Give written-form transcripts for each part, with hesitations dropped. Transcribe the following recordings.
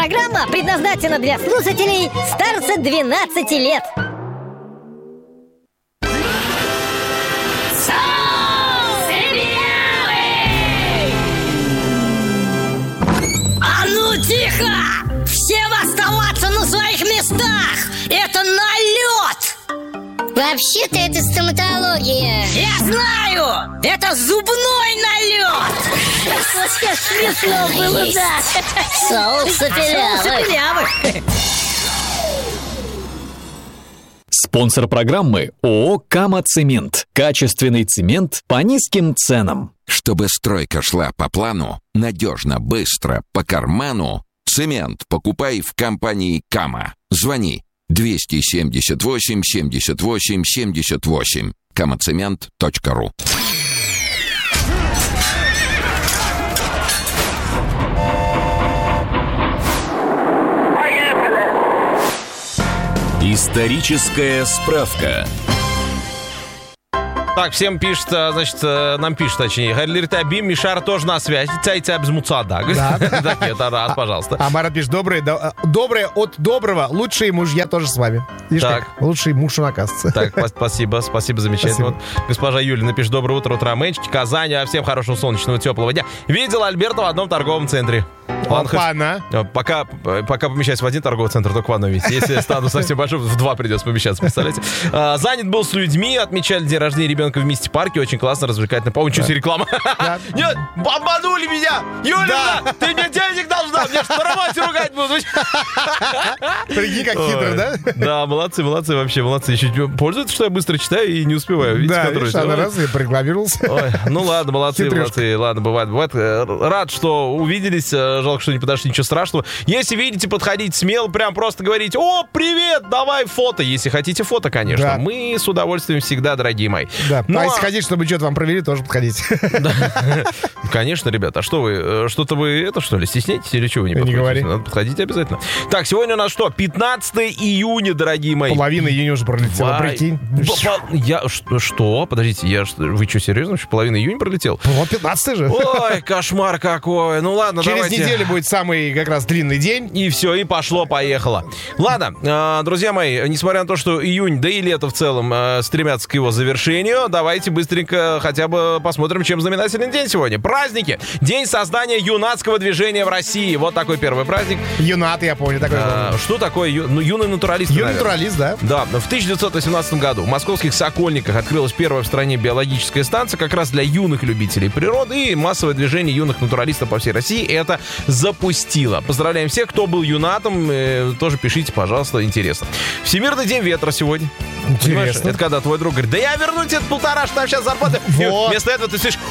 программа предназначена для слушателей старше 12 лет. А ну тихо! Всем оставаться на своих местах! Это налет! Вообще-то это стоматология. Я знаю! Это зубной налет! Вот смешно было, да! Соус Сапелявый. Спонсор программы ООО «Кама-Цемент». Качественный цемент по низким ценам. Чтобы стройка шла по плану, надежно, быстро, по карману, цемент покупай в компании «Кама». Звони 278 78 78. kamacement.ru. Историческая справка. Так, всем пишет, значит, нам пишет, точнее, Галилер Табим, Мишар тоже на связи. Цайца Бзмуцада. Да. Да, это раз, пожалуйста. А Марат пишет, доброе от доброго, лучшие мужья тоже с вами. Видишь, Так. как? Лучший муж он оказывается. Так, спасибо, замечательно. Вот, госпожа Юля напишет, доброе утро, утромэнчики, Казань, а всем хорошего солнечного теплого дня. Видел Альберта в одном торговом центре. Опа-на. Пока помещаюсь в один торговый центр, только в одном видите. Если стану совсем большим, в два придется помещаться, представляете? Занят был с людьми, отмечали день рождения ребенка в Мисте Парке. Очень классно, развлекательно. По-моему, чуть реклама. Нет, обманули меня! Юля, ты мне денег должна! Мне что, на работе ругать будут? Прикинь, как хитро, да? Да, молодцы, вообще, молодцы. Еще пользуются, что я быстро читаю и не успеваю. Видите, Да, видишь, она раз и порекламировался. Ой, ну ладно, молодцы. Ладно, бывает. Рад, что увиделись. Жалко, что не подошли, ничего страшного. Если видите, подходите смело, прям просто говорите: о, привет, давай фото. Если хотите фото, конечно. Да. Мы с удовольствием всегда, дорогие мои. Да, Ну, а если хотите, чтобы что-то вам провели, тоже подходите. Конечно, ребята. А что вы, что-то вы, это что ли, стесняетесь или что вы не подходите? говори. Надо подходить обязательно. Так, сегодня у нас что? 15 июня, дорогие мои. Половина июня уже пролетела, прикинь. Что? Подождите, вы что, серьезно? Половина июня пролетел? Вот 15 же. Ой, кошмар какой. Ну ладно, Через давайте. неделю будет самый как раз длинный день. И все, и пошло-поехало. Ладно, друзья мои, несмотря на то, что июнь, да и лето в целом стремятся к его завершению, давайте быстренько хотя бы посмотрим, чем знаменательный день сегодня. Праздники. День создания юнацкого движения в России. Вот такой первый праздник. Юнат, я помню. Такой Что такое юный натуралист? юный натуралист, да? Да, в 1918 году в московских Сокольниках открылась первая в стране биологическая станция как раз для юных любителей природы, и массовое движение юных натуралистов по всей России это запустило. Поздравляем всех, кто был юнатом, тоже пишите, пожалуйста, интересно. Всемирный день ветра сегодня. Понимаешь, Интересно. это когда твой друг говорит: да я верну тебе полтора, что там сейчас зарплата. Вот. Вместо этого ты слышишь...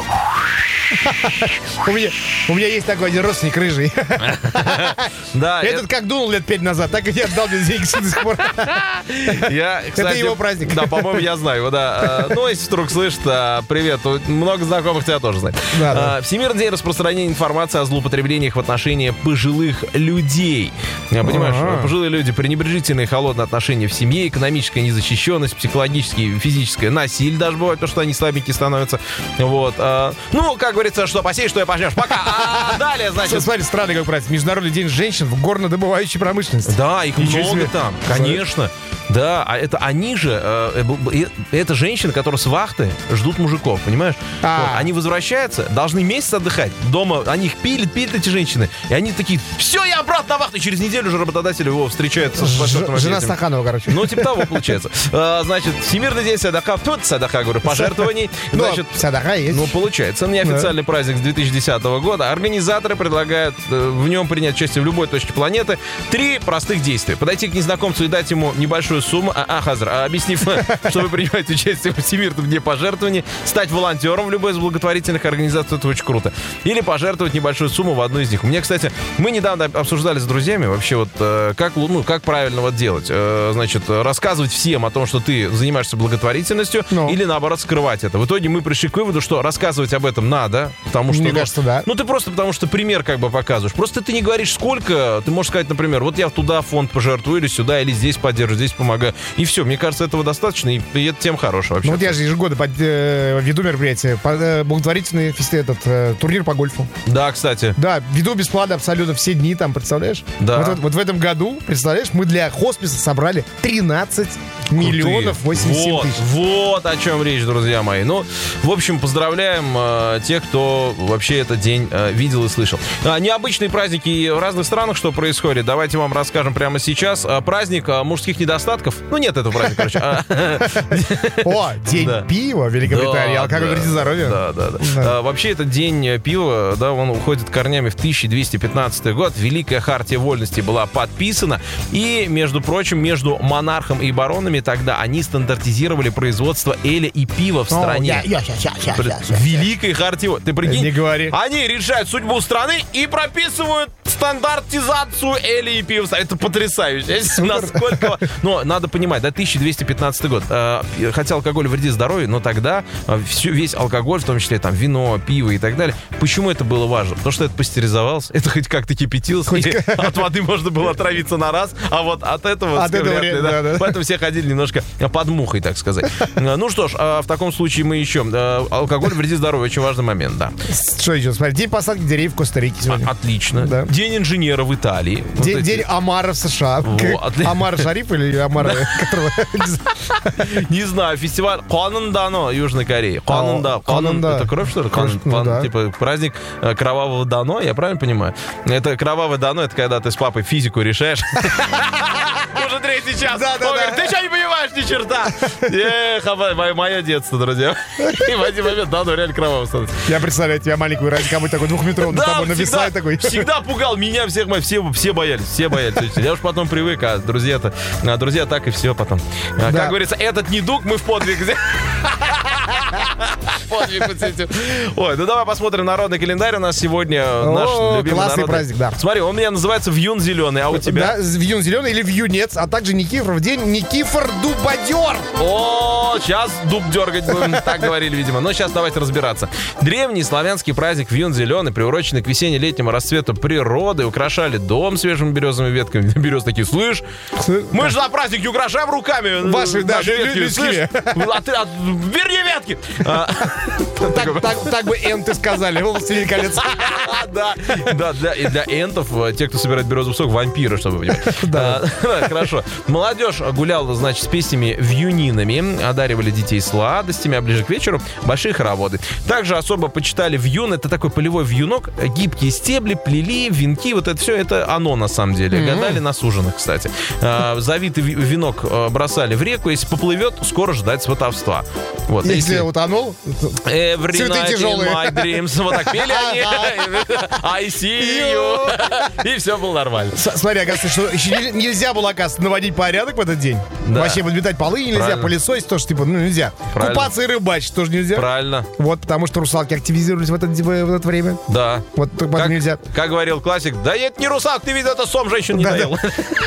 У меня есть такой один родственник рыжий. Да, Этот как дунул лет 5 назад, так и не отдал мне деньги до сих пор. это его праздник. Да, по-моему, я знаю его, да. Ну, если вдруг слышит, привет. Много знакомых тебя тоже знает. Да. Всемирный день распространения информации о злоупотреблениях в отношении пожилых людей. Понимаешь, пожилые люди, пренебрежительные и холодные отношения в семье, экономическая незащищенность, психологическое и физическое насилие даже бывает, то, что они слабенькие становятся. Вот. Ну, как говорится, что посеешь, что и пожнешь. Пока. А далее, значит... Смотри, странный как праздник. Международный день женщин в горнодобывающей промышленности. Да, их Ничего много себе. там, конечно. Да, а это они же, это женщины, которые с вахты ждут мужиков, понимаешь? Вот, они возвращаются, должны месяц отдыхать. Дома они их пилят эти женщины. И они такие: все, я обратно на вахту. И через неделю уже работодатель его встречается с Жена Стаханова, короче. Ну, типа того, получается. Значит, Всемирный день садака, говорю, пожертвований. Значит, садака есть. ну, получается, неофициальный праздник с 2010 года. Организаторы предлагают в нем принять участие в любой точке планеты. 3 простых действия. Подойти к незнакомцу и дать ему небольшую сумму, объяснив, что вы принимаете участие в Всемирном дне пожертвований, стать волонтером в любой из благотворительных организаций, это очень круто. Или пожертвовать небольшую сумму в одну из них. У меня, кстати, мы недавно обсуждали с друзьями вообще вот как правильно вот делать. Значит, рассказывать всем о том, что ты занимаешься благотворительностью, или наоборот скрывать это. В итоге мы пришли к выводу, что рассказывать об этом надо, потому что... Мне кажется, да. Ну, ты просто потому что пример как бы показываешь. Просто ты не говоришь сколько. Ты можешь сказать, например, вот я туда фонд пожертвую, или сюда, или здесь поддержу, здесь помогу. помогаю. И все, мне кажется, этого достаточно, и это тем хорошо вообще. Ну вот я же ежегодно веду мероприятие, благотворительный турнир по гольфу. Да, кстати. Да, веду бесплатно абсолютно все дни там, представляешь? Да. Вот в этом году, представляешь, мы для хосписа собрали 13 миллионов 87 тысяч. Вот о чем речь, друзья мои. Ну, в общем, поздравляем тех, кто вообще этот день видел и слышал. Необычные праздники в разных странах, что происходит, давайте вам расскажем прямо сейчас. Праздник мужских недостатков. Ну, нет этого праздника, короче. О, день пива в Великобритании. Алкоголь вредит здоровью. Да. Вообще, этот день пива, да, он уходит корнями в 1215 год. Великая хартия вольности была подписана. И, между прочим, между монархом и баронами тогда они стандартизировали производство эля и пива в стране. Великая хартия. Ты прикинь? Не говори. Они решают судьбу страны и прописывают стандартизацию эля и пива. Это потрясающе. Насколько... Но надо понимать, да, 1215 год. Хотя алкоголь вредит здоровью, но тогда весь алкоголь, в том числе там вино, пиво и так далее. Почему это было важно? Потому что это пастеризовалось, это хоть как-то кипятилось, от воды можно было отравиться на раз, а вот от этого вряд ли, да. Поэтому все ходили немножко под мухой, так сказать. Ну что ж, в таком случае мы еще... Алкоголь вредит здоровью, очень важный момент, да. Что еще? Смотри, день посадки деревьев в Коста-Рике сегодня. Отлично. Да. День инженера в Италии. День Омара в США. Омар Шариф или Омар... Не знаю, фестиваль Кванан-Дано, Южной Кореи. Кванан, это кровь, что ли? Типа праздник кровавого дано, я правильно понимаю? Это кровавое дано, это когда ты с папой физику решаешь. Уже третий час. Он говорит, ты что не понимаешь ни черта? Эх, мое детство, друзья. И в один момент дано реально кровавое становится. Я представляю тебя маленькую радикаму такой двухметровый, над тобой нависает такой. Всегда пугал меня, всех моих, все боялись. Я уж потом привык, а друзья так и все потом. Как говорится, этот недуг мы в подвиг взяли. Ой, ну давай посмотрим народный календарь. У нас сегодня наш любимый классный праздник, да. Смотри, он у меня называется Вьюн зеленый, а у тебя? Да, Вьюн зеленый или Вьюнец, а также Никифоров день, Никифор Дубодер. О, сейчас дуб дергать будем, так говорили, видимо. Но сейчас давайте разбираться. Древний славянский праздник Вьюн зеленый, приуроченный к весенне-летнему расцвету природы, украшали дом свежими березовыми ветками. Березы такие, слышь, мы же на празднике украшаем руками ваши, да, ветки. Верни ветки! Так бы энты сказали, «Властелин колец». Да, для энтов, те, кто собирает березовый сок, вампиры, чтобы вы понимали. Хорошо. Молодежь гуляла, значит, с песнями вьюнинами, одаривали детей сладостями, а ближе к вечеру большие хороводы. Также особо почитали вьюн, это такой полевой вьюнок, гибкие стебли, плели, венки, вот это все, это оно на самом деле. Гадали на суженых, кстати. Завитый венок бросали в реку, если поплывет, скоро ждать сватовства. Вот, если утонул, Every цветы night тяжелые. in my dreams. Вот так пели они. I see you. И все было нормально. Смотри, оказывается, что еще нельзя было, оказывается, наводить порядок в этот день. Да. Вообще подметать полы нельзя, Правильно. пылесосить тоже, типа, нельзя. Правильно. Купаться и рыбачить тоже нельзя. Правильно. Вот, потому что русалки активизировались в это время. Да. Вот так нельзя. Как говорил классик, да это не русалок, ты видел, это сом женщин не доел.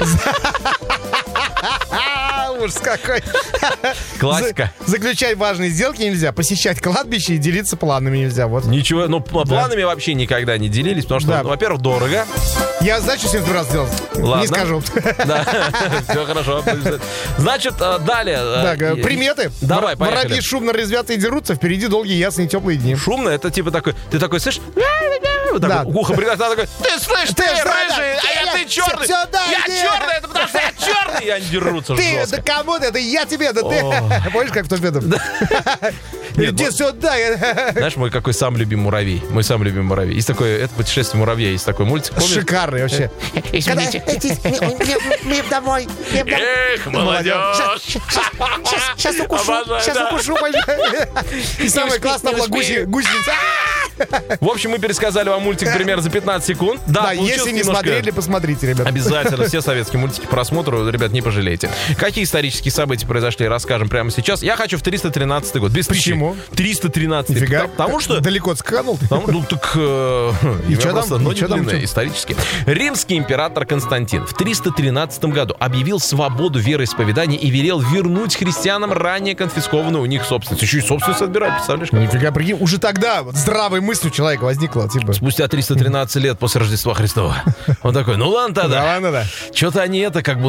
Ужас какой. Классика. Заключать важные сделки нельзя. Посещать кладбище и делиться планами нельзя. Вот. Ничего, ну планами вообще никогда не делились, потому что, во-первых, дорого. Я знаю, что сегодня раз сделал. Ладно. Не скажу. Да, все хорошо. Значит, далее. Приметы. Давай, поехали. Воробьи шумно резвятся и дерутся. Впереди долгие, ясные, теплые дни. Шумно, это типа такой, ты такой, слышишь? Вот так вот, ухо приглашает, такой, ты слышишь, ты рыжий, а ты черный. Я черный, это потому что я черный. И они дерутся жестко. Да кому это? Я тебе, да ты. Помнишь, как в том фильме? Иди сюда. Знаешь, мой какой самый любимый муравей? Мой самый любимый муравей. Есть такое, это «Путешествие муравья», есть такой мультик. Шикарный вообще. Извините. Мне домой. Эх, молодежь. Сейчас укушу. Обожаю, да. Укушу. И самое классное было гусеница. В общем, мы пересказали вам мультик примерно за 15 секунд. Да, если не смотрели, посмотрите, ребят. Обязательно все советские мультики просмотру, ребят, не пожалейте. Какие исторические события произошли, расскажем прямо сейчас. Я хочу в 313 год. Без Почему? 313. Нифига. Потому что... Далеко сканул ты? Ну, так... И что там? Но исторически. Римский император Константин в 313 году объявил свободу вероисповедания и велел вернуть христианам ранее конфискованную у них собственность. Еще и собственность отбирать, представляешь? Нифига, прикинь, уже тогда вот здравая мысль у человека возникла, типа... Спустя 313 лет после Рождества Христова. Он такой, ну ладно тогда. Да ладно, да. Что-то они это как будто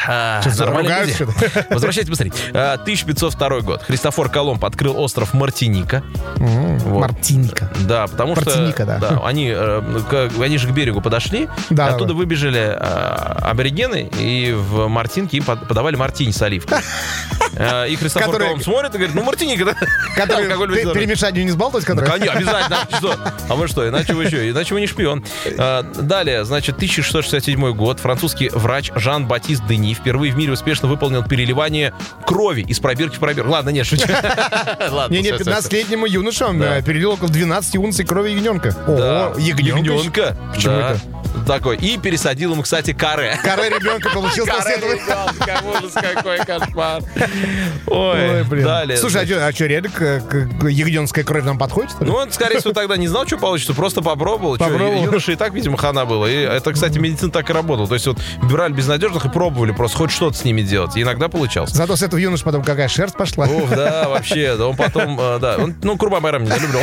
Нормальные люди. Возвращайтесь быстрее. 1502 год. Христофор Колумб открыл остров Мартиника. Вот. Мартиника. Да, потому что Мартиника, да. они же к берегу подошли, Да, оттуда выбежали аборигены, и в Мартинке им подавали мартини с оливкой. И Христофор Колумб смотрит и говорит, Мартиника, да? Который перемешать не сбалтывать, который? Конечно, обязательно. Что? А вы что, иначе вы не шпион. Далее, значит, 1667 год. Французский врач Жан-Батист Дени впервые в мире успешно выполнил переливание крови из пробирки в пробирку. Ладно, нет, шучу. Не, 15-летнему юноше он перелил около 12 унций крови ягненка. О, ягненка. Почему это? Такой. И пересадил ему, кстати, каре. Каре ребенка получился после этого. Ужас какой, кошмар. Ой, блин. Далее. Слушай, а что, реально ягненская кровь нам подходит? Ну, он, скорее всего, тогда не знал, что получится, просто попробовал. Юноше и так, видимо, хана было. И это, кстати, медицина так и работала. То есть вот брали безнадежных и пробовали просто хоть что-то с ними делать. И иногда получалось. Зато с этого юноша потом какая шерсть пошла. Ух, да, вообще. Да, он потом, да. Он Курбан Байрам не любил.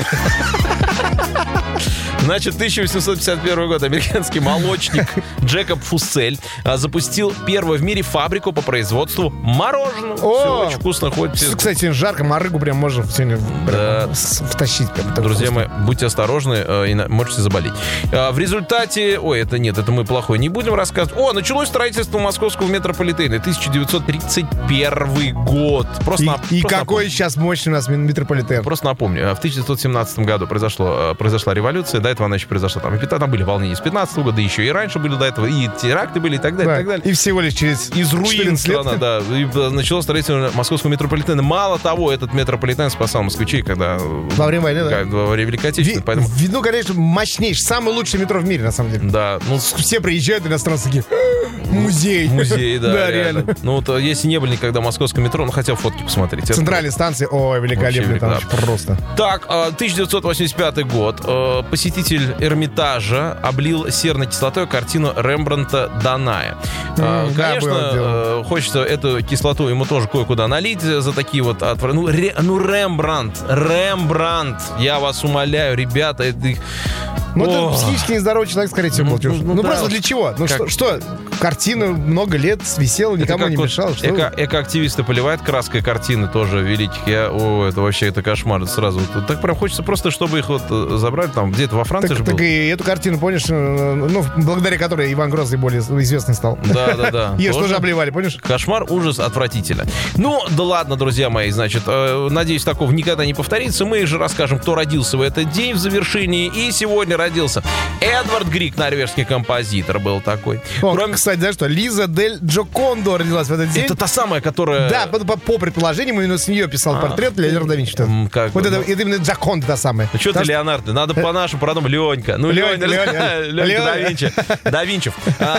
Значит, 1851 год. Американский молочник Джекоб Фуссель запустил первую в мире фабрику по производству мороженого. Все очень вкусно ходит. Кстати, сегодня жарко, морыгу прям можно сегодня втащить. Друзья мои, будьте осторожны, и можете заболеть. В результате... Ой, это мы плохое не будем рассказывать. Началось строительство московского метрополитена. 1931 год. И какой сейчас мощный у нас метрополитен. Просто напомню, в 1917 году произошла революция. До этого она еще произошла. Там были волнения с 15 года, еще и раньше были до этого, и теракты были, и так далее, и так далее. И всего лишь из руин страна, да. И началось строительство московского метрополитена. Мало того, этот метрополитен спасал москвичей, когда... Во время войны, да? Во время Великой Отечественной. Поэтому... Ну, конечно, мощнейший, самый лучший метро в мире, на самом деле. Да. Все приезжают, иностранцы такие... Музей. Музей, да, реально. Ну, вот если не были никогда в московском метро, хотел фотки посмотреть. Центральные станции, великолепно там просто. Так, 1985 год. Посетитель Эрмитажа облил серной кислотой картину Рембрандта «Даная». Конечно, хочется эту кислоту ему тоже кое-куда налить за такие вот... Рембрандт, я вас умоляю, ребята, это... это психически нездоровый человек, скорее всего, был. Просто для чего? Что? Картина много лет висела, никому не мешала. Экоактивисты поливают краской картины тоже великих. Это вообще это кошмар. Сразу. Так прям хочется просто, чтобы их забрали там где-то во Франции же было. Так и эту картину, помнишь, благодаря которой Иван Грозный более известный стал. Да. Ее тоже обливали, помнишь? Кошмар, ужас, отвратительно. Да ладно, друзья мои, значит, надеюсь, такого никогда не повторится. Мы же расскажем, кто родился в этот день в завершении. И сегодня родился Эдвард Григ, норвежский композитор был такой. Кстати, знаешь что, Лиза Дель Джокондо родилась в этот день. Это та самая, которая... Да, по предположениям, именно с нее писал портрет Леонардо да Винчи. Это именно Джокондо та самая. Ну что ты, Леонардо, надо по-нашему, по-родному Ленька. Ленька да Винчи. Да Винчев.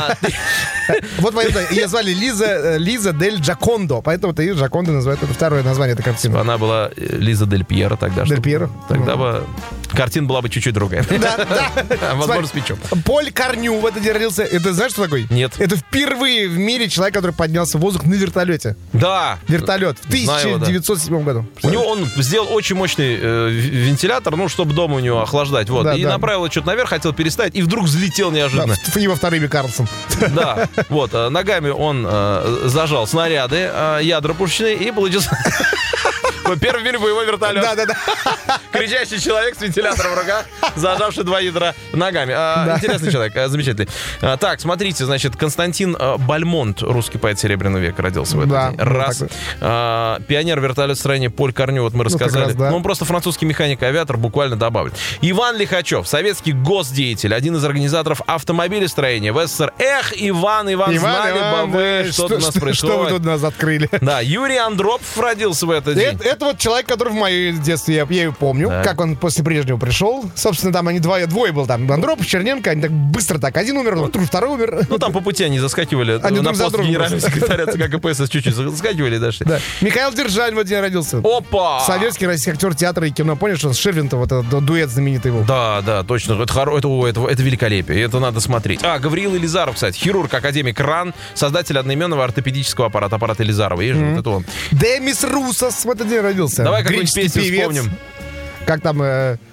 Вот ее звали Лиза Дель Джокондо, поэтому ты Джокондо называют, это второе название этой картины. Она была Лиза Дель Пьеро тогда. Дель Пьеро. Тогда бы картина была бы чуть-чуть другая. Да. Возможно, с печом. Поль Карню в этот день родился. Это знаешь, что такое? Нет. Это впервые в мире человек, который поднялся в воздух на вертолете. Да. Вертолет. В 1907 году. У него он сделал очень мощный вентилятор, чтобы дома у него охлаждать. Вот. И направил что-то наверх, хотел переставить, и вдруг взлетел неожиданно. Его второй имя Карлсон. Да. Вот. Ногами он зажал снаряды, ядра пушечные, и получился... Первый в мире боевой вертолет. Да. Кричащий человек с вентилятором в руках, зажавший 2 ядра ногами. Интересный человек, замечательный. Так, смотрите, значит, Константин Бальмонт, русский поэт Серебряного века, родился в этот день. Раз. Пионер вертолетостроения Поль Карню, вот мы рассказали. Он просто французский механик и авиатор, буквально добавлю. Иван Лихачев, советский госдеятель, один из организаторов автомобилестроения в СССР. Иван, знали бы вы, что у нас происходит. Что вы тут нас открыли. Да, Юрий Андропов родился в этот день. Это вот человек, который в моем детстве, я ее помню, как он после Брежнева пришел. Собственно, там они двое был там. Андропов, Черненко, они так быстро так. Один умер, второй умер. Там по пути они заскакивали. На пост генерального секретаря ЦК КПСС чуть-чуть заскакивали и дошли. Да. Михаил Держань в этот день родился. Опа! Советский российский актер театра и кино. Помнишь, что с Ширвинтом, это дуэт знаменитый был? Да, точно. Это великолепие. Это надо смотреть. Гавриил Елизаров, кстати, хирург, академик РАН, создатель одноименного ортопедического аппарата Елизарова. Есть же вот это он. Демис Русос в этот день родился. Давай какую-нибудь песню вспомним. Как там...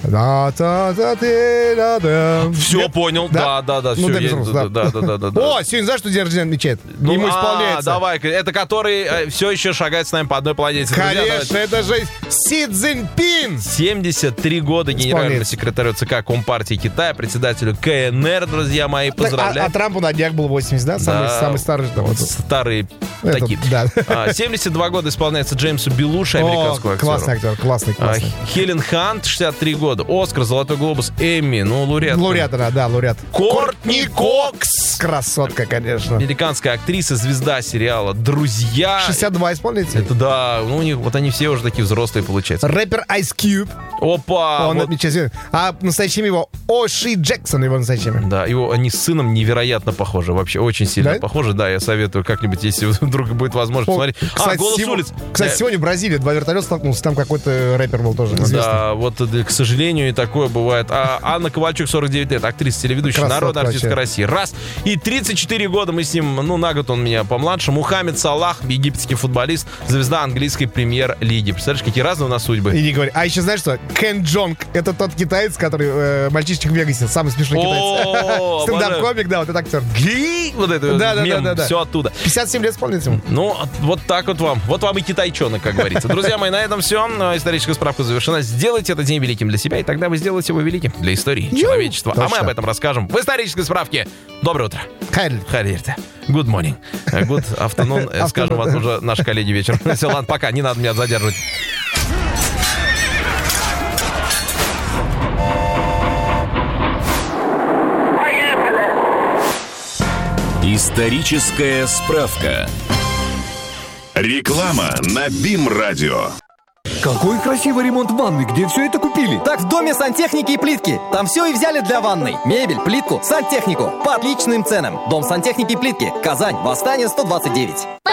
Все понял, да. Ну, всё, Дэмис Рус, да. да. О, сегодня знаешь, что день рождения отмечает? Ему исполняется. Давай, это который все еще шагает с нами по одной планете. Конечно, это же Си Цзиньпин. 73 года генеральному секретарю ЦК Компартии Китая, председателю КНР, друзья мои, поздравляю. А Трампу на днях было 80, да? Самый старый. Старый такие. Да. 72 года исполняется Джеймсу Белуши, американскому актеру. Классный актер, классный. Хелен Хант, 63 года. Оскар, Золотой глобус, Эмми, лауреат. Лауреат. Кортни Кокс. Красотка, конечно. Американская актриса, звезда сериала «Друзья». 62 исполнителя. Это да, у них вот они все уже такие взрослые получаются. Рэпер Ice Cube. Опа! Он отмечает. А настоящее его Оши Джексон, его настоящее имя. Да, они с сыном невероятно похожи, вообще очень сильно похожи. Да, я советую как-нибудь, если вдруг будет возможность посмотреть. Кстати, «Голос улиц». Кстати, сегодня в Бразилии 2 вертолета столкнулся, там какой-то рэпер был тоже известный. Да, вот, к сожалению, и такое бывает. А Анна Ковальчук, 49 лет, актриса, телеведущая, народная артистка России. Раз. И 34 года мы с ним, на год он меня помладше. Мухаммед Салах, египетский футболист, звезда английской премьер-лиги. Представляешь, какие разные у нас судьбы. И не говори. А еще знаешь что? Кен Джонг, это тот китаец, который мальчишник в Вегасе, самый смешной китаец. Стендап-комик, да, вот этот актер. Вот это мем, все оттуда. 57 лет исполнится ему. Ну, вот так вот вам. Вот вам и китайчонок, как говорится. Друзья мои, на этом все. Историческая справка завершена. Сделайте этот день великим для себя, и тогда вы сделаете его великим для истории человечества. А мы об этом расскажем в исторической справке. Доброе утро. Хайрдирте. Good morning. Good afternoon. Скажем вам уже наши коллеги вечером. Все, ладно, пока. Не надо меня задерживать. Историческая справка. Реклама на БИМ-радио. Какой красивый ремонт ванны, где все это купили? Так в доме сантехники и плитки. Там все и взяли для ванной. Мебель, плитку, сантехнику. По отличным ценам. Дом сантехники и плитки. Казань. Восстание 129.